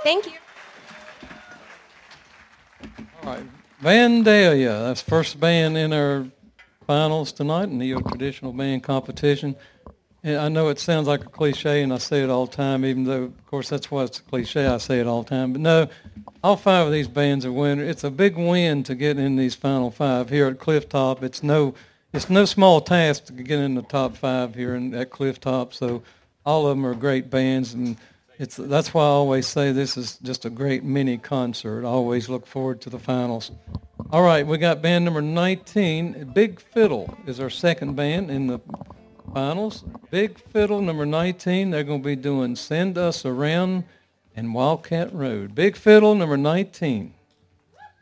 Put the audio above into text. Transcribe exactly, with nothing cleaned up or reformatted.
Thank you. All right, Vandalia, that's first band in our finals tonight in the Neo-Traditional Band Competition. And I know it sounds like a cliche, and I say it all the time, even though, of course, that's why it's a cliche. I say it all the time. But no, all five of these bands are winners. It's a big win to get in these final five here at Cliff Top. It's no, it's no small task to get in the top five here in, at Cliff Top. So all of them are great bands, and it's that's why I always say this is just a great mini concert. I always look forward to the finals. All right, we got band number nineteen. Big Fiddle is our second band in the finals. Big Fiddle, number nineteen. They're going to be doing Send Us Around and Wildcat Road. Big Fiddle, number nineteen.